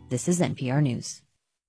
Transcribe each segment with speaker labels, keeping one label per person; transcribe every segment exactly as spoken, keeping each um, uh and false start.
Speaker 1: This is N P R News.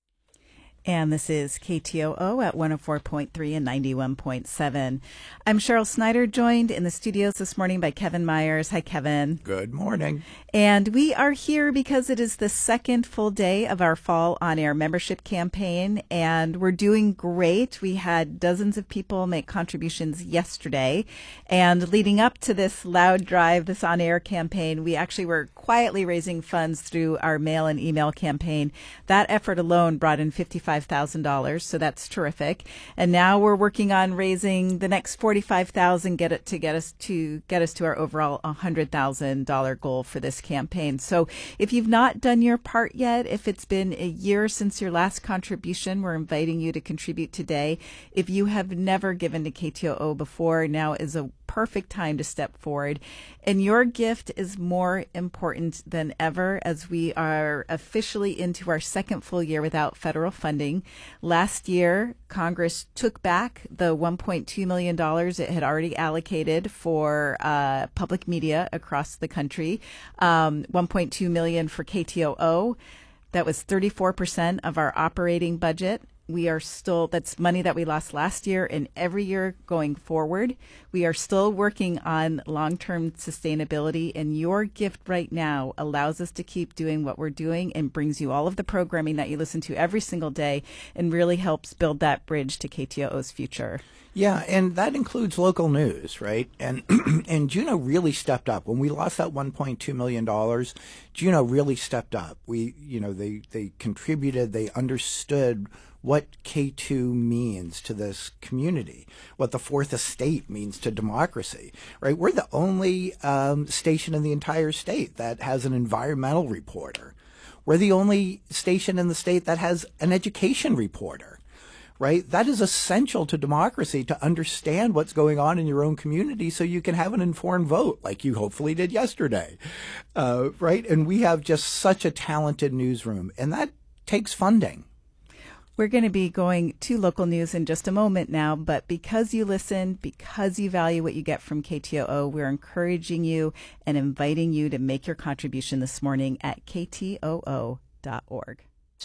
Speaker 2: And this is K T O O at one oh four point three and ninety-one point seven. I'm Cheryl Snyder, joined in the studios this morning by Kevin Myers. Hi, Kevin.
Speaker 3: Good morning.
Speaker 2: And we are here because it is the second full day of our Fall On Air membership campaign, and we're doing great. We had dozens of people make contributions yesterday, and leading up to this Loud Drive, this On Air campaign, we actually were quietly raising funds through our mail and email campaign. That effort alone brought in fifty-five thousand dollars, so that's terrific. And now we're working on raising the next forty-five thousand dollars, get it to get us to get us to our overall one hundred thousand dollars goal for this campaign. So if you've not done your part yet, if it's been a year since your last contribution, we're inviting you to contribute today. If you have never given to K T O O before, now is a perfect time to step forward. And your gift is more important than ever as we are officially into our second full year without federal funding. Last year, Congress took back the one point two million dollars it had already allocated for uh, public media across the country, um, one point two million dollars for K T O O. That was thirty-four percent of our operating budget. We are still, that's money that we lost last year and every year going forward. We are still working on long-term sustainability, and your gift right now allows us to keep doing what we're doing and brings you all of the programming that you listen to every single day and really helps build that bridge to K T O O's future.
Speaker 3: Yeah, and that includes local news, right? And and Juneau really stepped up. When we lost that one point two million dollars, Juneau really stepped up. We, you know, they, they contributed, they understood what K two means to this community, what the Fourth Estate means to democracy, right? We're the only um, station in the entire state that has an environmental reporter. We're the only station in the state that has an education reporter, right? That is essential to democracy, to understand what's going on in your own community so you can have an informed vote like you hopefully did yesterday, uh, right? And we have just such a talented newsroom, and that takes funding.
Speaker 2: We're going to be going to local news in just a moment now, but because you listen, because you value what you get from K T O O, we're encouraging you and inviting you to make your contribution this morning at K T O O dot org.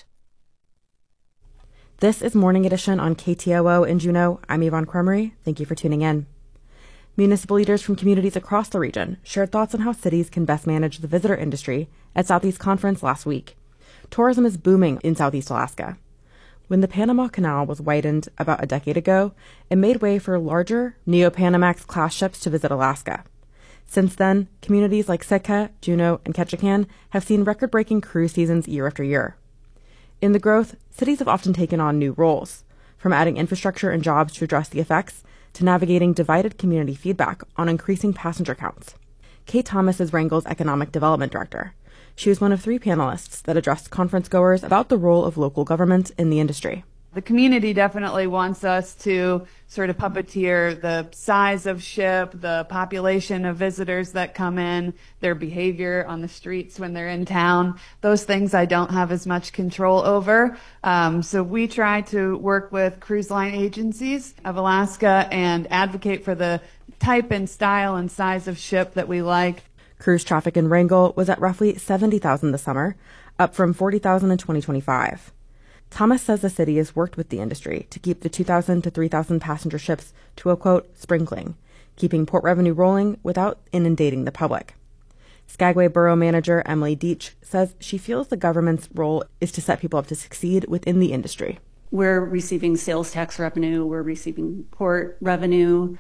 Speaker 4: This is Morning Edition on K T O O in Juneau. I'm Yvonne Cromery. Thank you for tuning in. Municipal leaders from communities across the region shared thoughts on how cities can best manage the visitor industry at Southeast Conference last week. Tourism is booming in Southeast Alaska. When the Panama Canal was widened about a decade ago, it made way for larger Neo-Panamax class ships to visit Alaska. Since then, communities like Sitka, Juneau, and Ketchikan have seen record-breaking cruise seasons year after year. In the growth, cities have often taken on new roles, from adding infrastructure and jobs to address the effects to navigating divided community feedback on increasing passenger counts. Kate Thomas is Wrangell's Economic Development Director. She was one of three panelists that addressed conference goers about the role of local government in the industry.
Speaker 5: The community definitely wants us to sort of puppeteer the size of ship, the population of visitors that come in, their behavior on the streets when they're in town. Those things I don't have as much control over. Um, so we try to work with cruise line agencies of Alaska and advocate for the type and style and size of ship that we like.
Speaker 4: Cruise traffic in Wrangell was at roughly seventy thousand this summer, up from forty thousand in twenty twenty-five. Thomas says the city has worked with the industry to keep the two thousand to three thousand passenger ships to a, quote, sprinkling, keeping port revenue rolling without inundating the public. Skagway Borough Manager Emily Deach says she feels the government's role is to set people up to succeed within the industry.
Speaker 6: We're receiving sales tax revenue, we're receiving port revenue,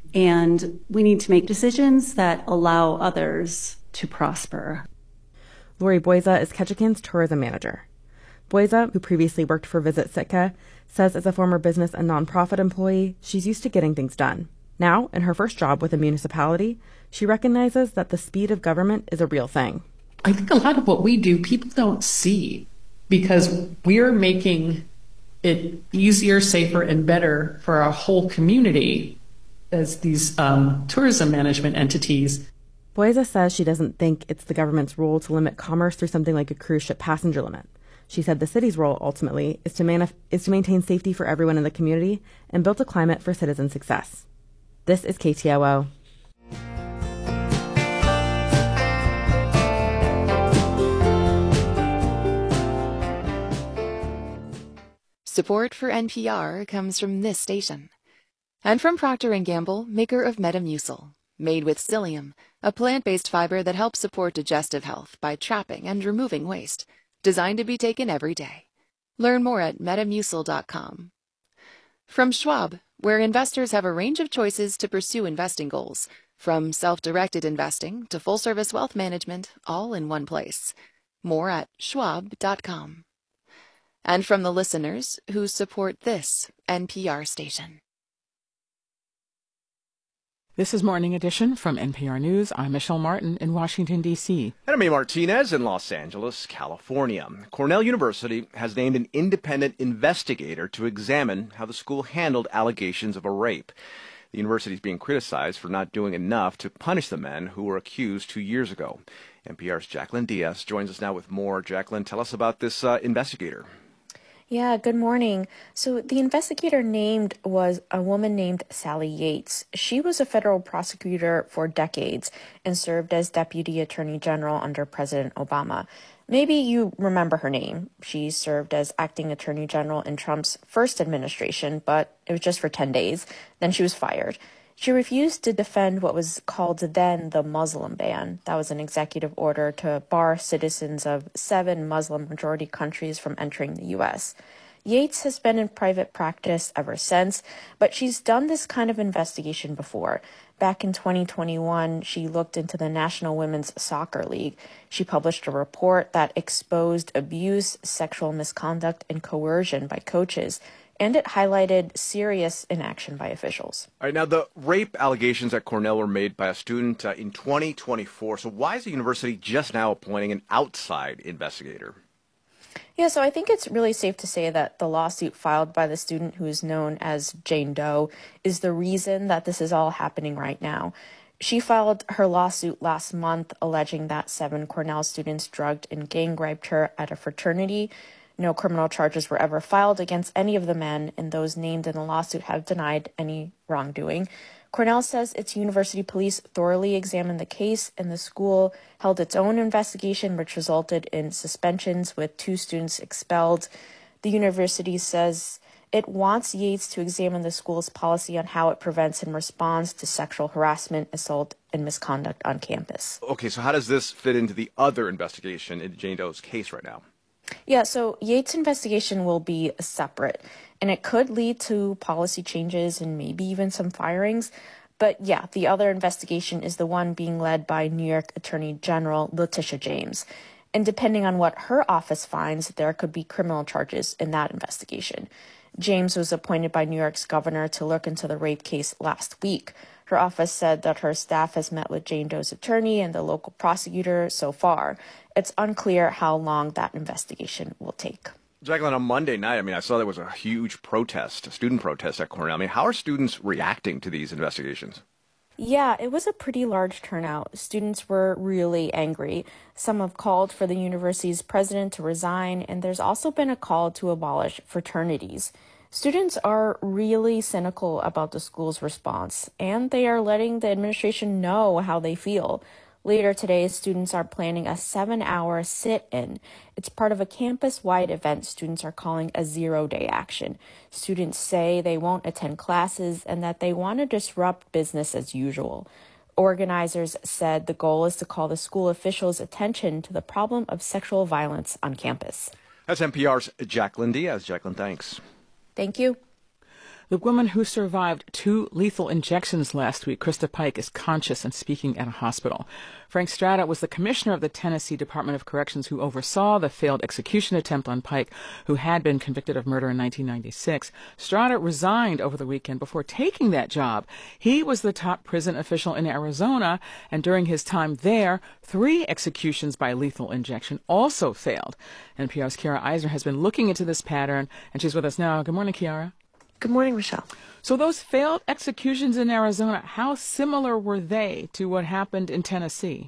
Speaker 6: and we need to make decisions that allow others to prosper.
Speaker 4: Lori Boyza is Ketchikan's tourism manager. Boyza, who previously worked for Visit Sitka, says as a former business and nonprofit employee, she's used to getting things done. Now, in her first job with a municipality, she recognizes that the speed of government is a real thing.
Speaker 7: I think a lot of what we do, people don't see because we're making it easier, safer, and better for our whole community as these um, tourism management entities.
Speaker 4: Boyza says she doesn't think it's the government's role to limit commerce through something like a cruise ship passenger limit. She said the city's role, ultimately, is to, manif- is to maintain safety for everyone in the community and build a climate for citizen success. This is K T O O.
Speaker 1: Support for N P R comes from this station. And from Procter and Gamble, maker of Metamucil, made with psyllium, a plant-based fiber that helps support digestive health by trapping and removing waste, designed to be taken every day. Learn more at metamucil dot com. From Schwab, where investors have a range of choices to pursue investing goals, from self-directed investing to full-service wealth management, all in one place. More at schwab dot com. And from the listeners who support this N P R station.
Speaker 8: This is Morning Edition from N P R News. I'm Michelle Martin in Washington, D C
Speaker 9: And I'm A. Martinez in Los Angeles, California. Cornell University has named an independent investigator to examine how the school handled allegations of a rape. The university is being criticized for not doing enough to punish the men who were accused two years ago. N P R's Jacqueline Diaz joins us now with more. Jacqueline, tell us about this uh, investigator.
Speaker 10: Yeah, good morning. So the investigator named was a woman named Sally Yates. She was a federal prosecutor for decades and served as Deputy Attorney General under President Obama. Maybe you remember her name. She served as acting Attorney General in Trump's first administration, but it was just for ten days. Then she was fired. She refused to defend what was called then the Muslim ban. That was an executive order to bar citizens of seven Muslim-majority countries from entering the U S. Yates has been in private practice ever since, but she's done this kind of investigation before. Back in twenty twenty-one, she looked into the National Women's Soccer League. She published a report that exposed abuse, sexual misconduct, and coercion by coaches, and it highlighted serious inaction by officials.
Speaker 9: All right, now the rape allegations at Cornell were made by a student uh, in twenty twenty-four. So why is the university just now appointing an outside investigator?
Speaker 10: Yeah, so I think it's really safe to say that the lawsuit filed by the student who is known as Jane Doe is the reason that this is all happening right now. She filed her lawsuit last month alleging that seven Cornell students drugged and gang raped her at a fraternity. No criminal charges were ever filed against any of the men, and those named in the lawsuit have denied any wrongdoing. Cornell says its university police thoroughly examined the case, and the school held its own investigation, which resulted in suspensions with two students expelled. The university says it wants Yates to examine the school's policy on how it prevents and responds to sexual harassment, assault, and misconduct on campus.
Speaker 9: Okay, so how does this fit into the other investigation in Jane Doe's case right now?
Speaker 10: Yeah, so Yates' investigation will be separate, and it could lead to policy changes and maybe even some firings. But yeah, the other investigation is the one being led by New York Attorney General Letitia James. And depending on what her office finds, there could be criminal charges in that investigation. James was appointed by New York's governor to look into the rape case last week. Her office said that her staff has met with Jane Doe's attorney and the local prosecutor so far. It's unclear how long that investigation will take.
Speaker 9: Jacqueline, on Monday night, I mean, I saw there was a huge protest, a student protest at Cornell. I mean, how are students reacting to these investigations?
Speaker 10: Yeah, it was a pretty large turnout. Students were really angry. Some have called for the university's president to resign, and there's also been a call to abolish fraternities. Students are really cynical about the school's response, and they are letting the administration know how they feel. Later today, students are planning a seven-hour sit-in. It's part of a campus-wide event students are calling a zero-day action. Students say they won't attend classes and that they want to disrupt business as usual. Organizers said the goal is to call the school officials' attention to the problem of sexual violence on campus.
Speaker 9: That's N P R's Jacqueline Diaz. Jacqueline, thanks.
Speaker 10: Thank you.
Speaker 8: The woman who survived two lethal injections last week, Krista Pike, is conscious and speaking at a hospital. Frank Strata was the commissioner of the Tennessee Department of Corrections who oversaw the failed execution attempt on Pike, who had been convicted of murder in nineteen ninety-six. Strata resigned over the weekend before taking that job. He was the top prison official in Arizona, and during his time there, three executions by lethal injection also failed. N P R's Kiara Eisner has been looking into this pattern, and she's with us now. Good morning, Kiara.
Speaker 11: Good morning, Michelle.
Speaker 8: So those failed executions in Arizona, how similar were they to what happened in Tennessee?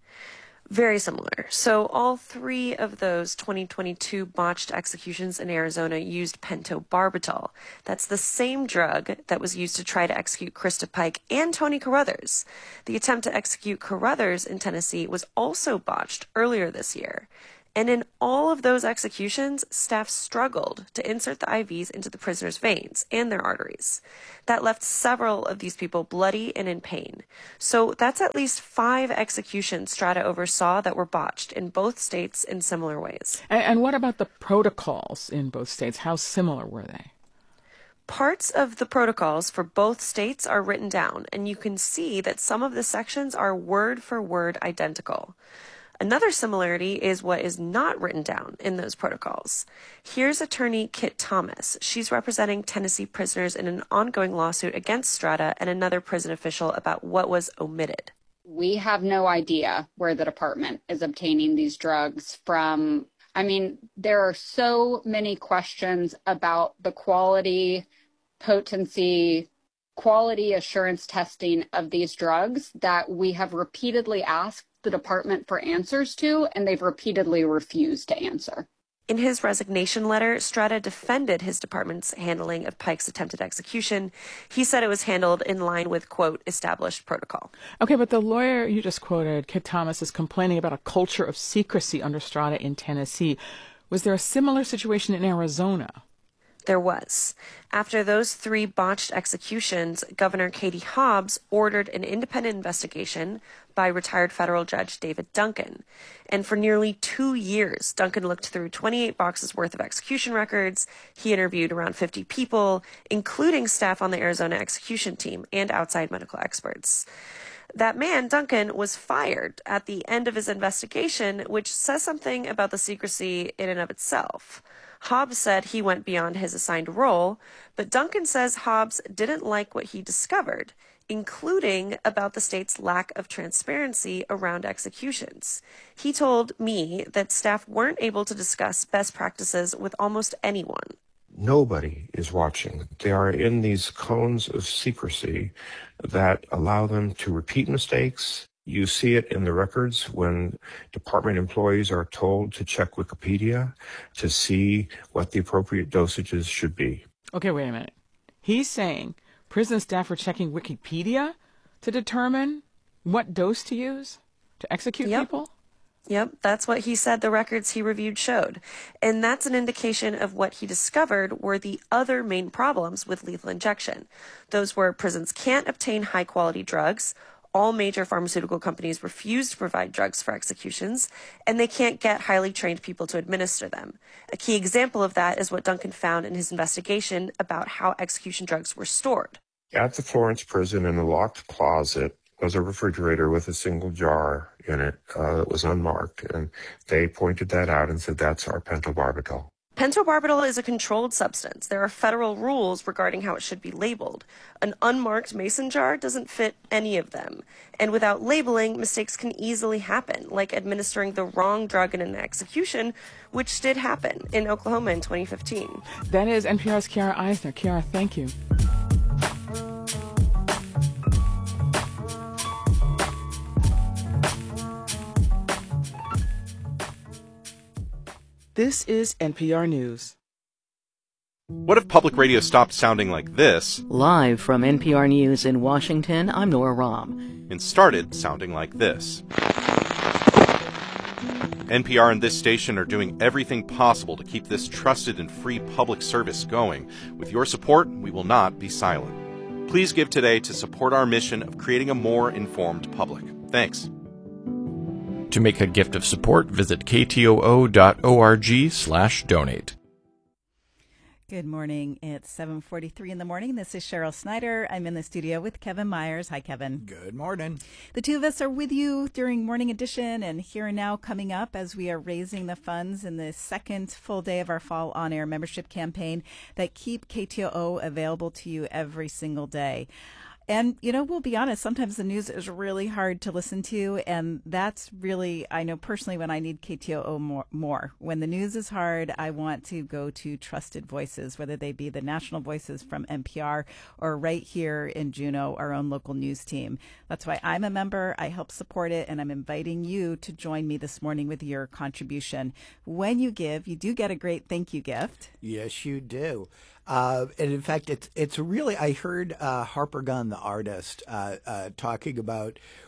Speaker 11: Very similar. So all three of those twenty twenty-two botched executions in Arizona used pentobarbital. That's the same drug that was used to try to execute Krista Pike and Tony Carruthers. The attempt to execute Carruthers in Tennessee was also botched earlier this year. And in all of those executions, staff struggled to insert the I Vs into the prisoners' veins and their arteries. That left several of these people bloody and in pain. So that's at least five executions Strata oversaw that were botched in both states in similar ways.
Speaker 8: And, and what about the protocols in both states? How similar were they?
Speaker 11: Parts of the protocols for both states are written down, and you can see that some of the sections are word for word identical. Another similarity is what is not written down in those protocols. Here's attorney Kit Thomas. She's representing Tennessee prisoners in an ongoing lawsuit against Strata and another prison official about what was omitted.
Speaker 12: We have no idea where the department is obtaining these drugs from. I mean, there are so many questions about the quality, potency, quality assurance testing of these drugs that we have repeatedly asked the department for answers to, and they've repeatedly refused to answer.
Speaker 11: In his resignation letter, Strata defended his department's handling of Pike's attempted execution. He said it was handled in line with, quote, established protocol.
Speaker 8: Okay, but the lawyer you just quoted, Kit Thomas, is complaining about a culture of secrecy under Strata in Tennessee. Was there a similar situation in Arizona?
Speaker 11: There was. After those three botched executions, Governor Katie Hobbs ordered an independent investigation by retired federal judge David Duncan. And for nearly two years, Duncan looked through twenty-eight boxes worth of execution records. He interviewed around fifty people, including staff on the Arizona execution team and outside medical experts. That man, Duncan, was fired at the end of his investigation, which says something about the secrecy in and of itself. Hobbs said he went beyond his assigned role, but Duncan says Hobbs didn't like what he discovered, including about the state's lack of transparency around executions. He told me that staff weren't able to discuss best practices with almost anyone.
Speaker 13: Nobody is watching. They are in these cones of secrecy that allow them to repeat mistakes. You see it in the records when department employees are told to check Wikipedia to see what the appropriate dosages should be.
Speaker 8: Okay, wait a minute. He's saying prison staff are checking Wikipedia to determine what dose to use to execute
Speaker 11: Yep.
Speaker 8: people?
Speaker 11: Yep, that's what he said the records he reviewed showed. And that's an indication of what he discovered were the other main problems with lethal injection. Those were prisons can't obtain high-quality drugs, all major pharmaceutical companies refuse to provide drugs for executions, and they can't get highly trained people to administer them. A key example of that is what Duncan found in his investigation about how execution drugs were stored.
Speaker 13: At the Florence prison, in a locked closet, was a refrigerator with a single jar in it uh, that was unmarked, and they pointed that out and said, that's our pentobarbital.
Speaker 11: Pentobarbital is a controlled substance. There are federal rules regarding how it should be labeled. An unmarked mason jar doesn't fit any of them. And without labeling, mistakes can easily happen, like administering the wrong drug in an execution, which did happen in Oklahoma in twenty fifteen.
Speaker 8: That is N P R's Kiara Eisner. Kiara, thank you. This is N P R News.
Speaker 9: What if public radio stopped sounding like this?
Speaker 14: Live from N P R News in Washington, I'm Nora Rahm.
Speaker 9: And started sounding like this. N P R and this station are doing everything possible to keep this trusted and free public service going. With your support, we will not be silent. Please give today to support our mission of creating a more informed public. Thanks.
Speaker 15: To make a gift of support, visit k t o o dot org slash donate.
Speaker 2: Good morning. It's seven forty-three in the morning. This is Cheryl Snyder. I'm in the studio with Kevin Myers. Hi, Kevin.
Speaker 3: Good morning.
Speaker 2: The two of us are with you during Morning Edition and Here and Now coming up as we are raising the funds in the second full day of our Fall On Air membership campaign that keep K T O O available to you every single day. And, you know, we'll be honest, sometimes the news is really hard to listen to. And that's really, I know personally when I need K T O O more, more. When the news is hard, I want to go to trusted voices, whether they be the national voices from N P R or right here in Juneau, our own local news team. That's why I'm a member. I help support it. And I'm inviting you to join me this morning with your contribution. When you give, you do get a great thank you gift.
Speaker 3: Yes, you do. Uh, and in fact, it's it's really, I heard uh, Harper Gunn, the artist, uh, uh, talking about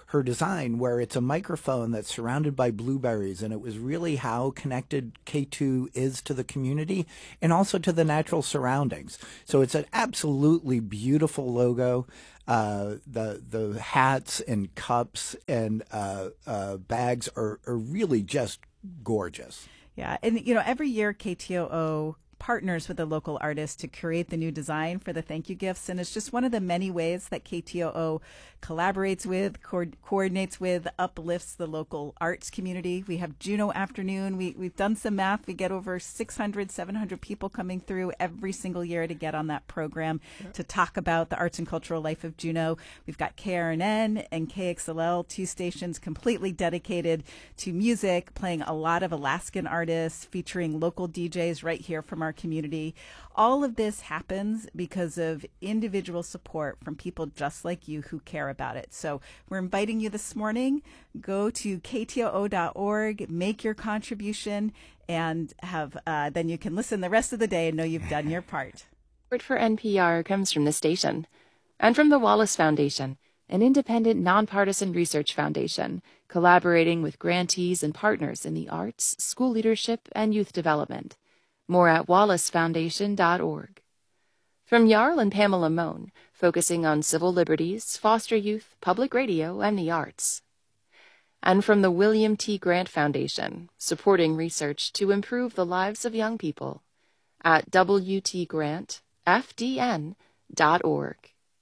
Speaker 3: her design, where it's a microphone that's surrounded by blueberries, and it was really how connected K two is to the community and also to the natural surroundings. So it's an absolutely beautiful logo. Uh, the the hats and cups and uh, uh, bags are, are really just gorgeous.
Speaker 2: Yeah, and you know, every year K T O O partners with a local artist to create the new design for the thank you gifts, and it's just one of the many ways that K T O O collaborates with, co- coordinates with, uplifts the local arts community. We have Juneau Afternoon. We, we've done some math. We get over six hundred, seven hundred people coming through every single year to get on that program yeah. to talk about the arts and cultural life of Juneau. We've got K R N N and K X L L, two stations completely dedicated to music, playing a lot of Alaskan artists, featuring local D Js right here from our community. All of this happens because of individual support from people just like you who care about it. So we're inviting you this morning, go to K T O O dot org, make your contribution, and have uh, then you can listen the rest of the day and know you've done your part.
Speaker 1: Support for N P R comes from the station and from the Wallace Foundation, an independent, nonpartisan research foundation collaborating with grantees and partners in the arts, school leadership, and youth development. More at wallace foundation dot org. From Jarl and Pamela Mohn, focusing on civil liberties, foster youth, public radio, and the arts. And from the William T. Grant Foundation, supporting research to improve the lives of young people, at w t grant f d n dot org.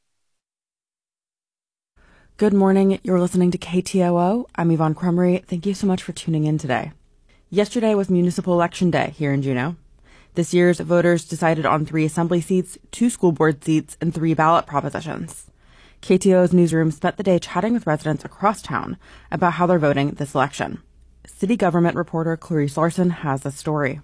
Speaker 4: Good morning. You're listening to K T O O. I'm Yvonne Crumry. Thank you so much for tuning in today. Yesterday was Municipal Election Day here in Juneau. This year's voters decided on three assembly seats, two school board seats, and three ballot propositions. K T O O's newsroom spent the day chatting with residents across town about how they're voting this election. City government reporter Clarice Larson has the story.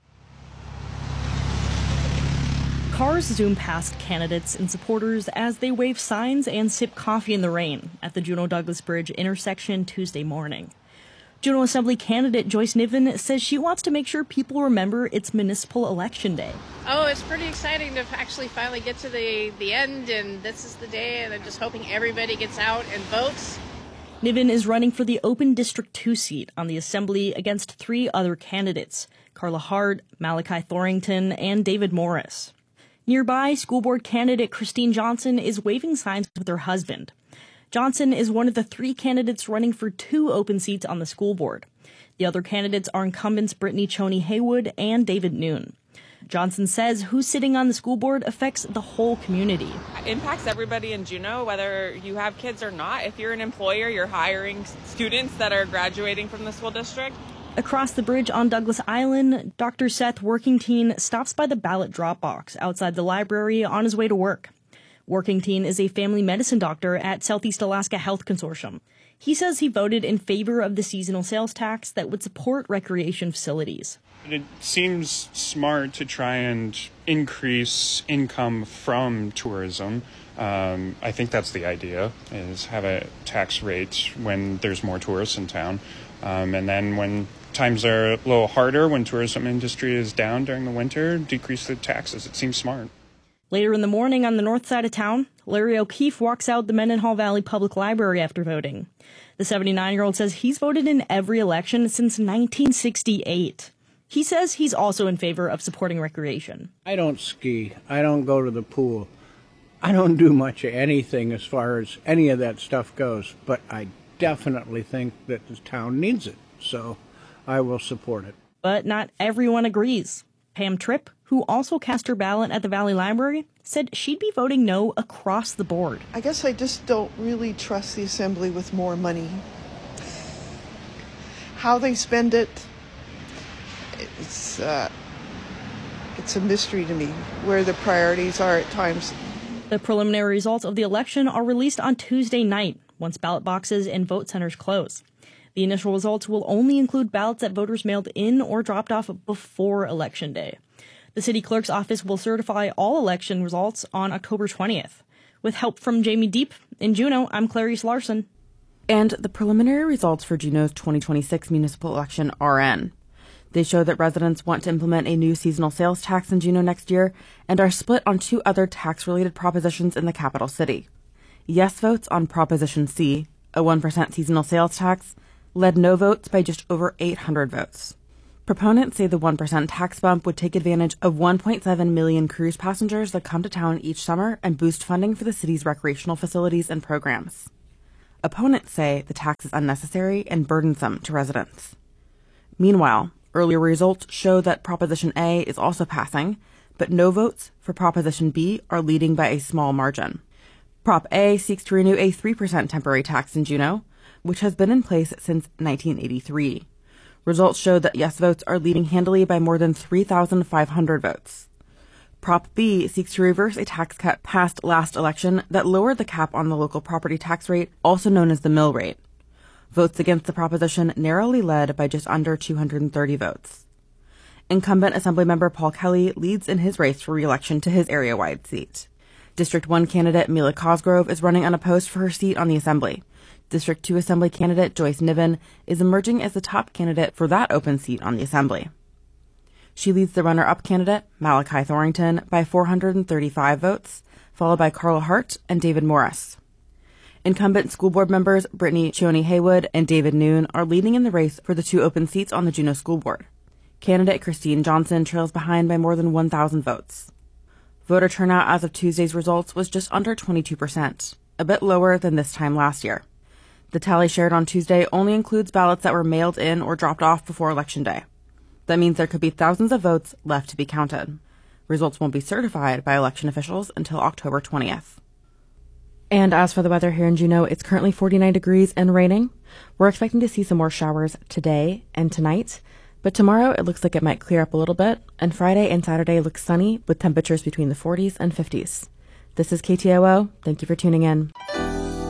Speaker 16: Cars zoom past candidates and supporters as they wave signs and sip coffee in the rain at the Juneau-Douglas Bridge intersection Tuesday morning. Juneau Assembly candidate Joyce Niven says she wants to make sure people remember it's Municipal Election Day.
Speaker 17: Oh, it's pretty exciting to actually finally get to the, the end, and this is the day, and I'm just hoping everybody gets out and votes.
Speaker 16: Niven is running for the open District two seat on the Assembly against three other candidates, Carla Hart, Malachi Thorington, and David Morris. Nearby, school board candidate Christine Johnson is waving signs with her husband. Johnson is one of the three candidates running for two open seats on the school board. The other candidates are incumbents Brittany Choney Haywood and David Noon. Johnson says who's sitting on the school board affects the whole community.
Speaker 18: It impacts everybody in Juneau, whether you have kids or not. If you're an employer, you're hiring students that are graduating from the school district.
Speaker 16: Across the bridge on Douglas Island, Doctor Seth Workington stops by the ballot drop box outside the library on his way to work. Workington is a family medicine doctor at Southeast Alaska Health Consortium. He says he voted in favor of the seasonal sales tax that would support recreation facilities.
Speaker 19: It seems smart to try and increase income from tourism. Um, I think that's the idea, is have a tax rate when there's more tourists in town. Um, and then when times are a little harder, when tourism industry is down during the winter, decrease the taxes. It seems smart.
Speaker 16: Later in the morning on the north side of town, Larry O'Keefe walks out the Mendenhall Valley Public Library after voting. The seventy-nine-year-old says he's voted in every election since nineteen sixty-eight. He says he's also in favor of supporting recreation.
Speaker 20: I don't ski. I don't go to the pool. I don't do much of anything as far as any of that stuff goes, but I definitely think that the town needs it, so I will support it.
Speaker 16: But not everyone agrees. Pam Tripp, who also cast her ballot at the Valley Library, said she'd be voting no across the board.
Speaker 21: I guess I just don't really trust the Assembly with more money. How they spend it, it's, uh, it's a mystery to me, where the priorities are at times.
Speaker 16: The preliminary results of the election are released on Tuesday night, once ballot boxes and vote centers close. The initial results will only include ballots that voters mailed in or dropped off before Election Day. The city clerk's office will certify all election results on October twentieth. With help from Jamie Deep, in Juneau, I'm Clarice Larson.
Speaker 4: And the preliminary results for Juneau's twenty twenty-six municipal election are in. They show that residents want to implement a new seasonal sales tax in Juneau next year and are split on two other tax-related propositions in the capital city. Yes votes on Proposition C, a one percent seasonal sales tax, led no votes by just over eight hundred votes. Proponents say the one percent tax bump would take advantage of one point seven million cruise passengers that come to town each summer and boost funding for the city's recreational facilities and programs. Opponents say the tax is unnecessary and burdensome to residents. Meanwhile, earlier results show that Proposition A is also passing, but no votes for Proposition B are leading by a small margin. Prop A seeks to renew a three percent temporary tax in Juneau, which has been in place since nineteen eighty-three. Results show that yes votes are leading handily by more than three thousand five hundred votes. Prop B seeks to reverse a tax cut passed last election that lowered the cap on the local property tax rate, also known as the mill rate. Votes against the proposition narrowly led by just under two hundred thirty votes. Incumbent Assemblymember Paul Kelly leads in his race for re-election to his area-wide seat. District one candidate Mila Cosgrove is running unopposed for her seat on the Assembly. District two Assembly candidate Joyce Niven is emerging as the top candidate for that open seat on the Assembly. She leads the runner-up candidate, Malachi Thorington, by four hundred thirty-five votes, followed by Carla Hart and David Morris. Incumbent school board members Brittany Chioney Haywood and David Noon are leading in the race for the two open seats on the Juneau School Board. Candidate Christine Johnson trails behind by more than one thousand votes. Voter turnout as of Tuesday's results was just under twenty-two percent, a bit lower than this time last year. The tally shared on Tuesday only includes ballots that were mailed in or dropped off before Election Day. That means there could be thousands of votes left to be counted. Results won't be certified by election officials until October twentieth. And as for the weather here in Juneau, it's currently forty-nine degrees and raining. We're expecting to see some more showers today and tonight, but tomorrow it looks like it might clear up a little bit, and Friday and Saturday look sunny with temperatures between the forties and fifties. This is K T O O. Thank you for tuning in.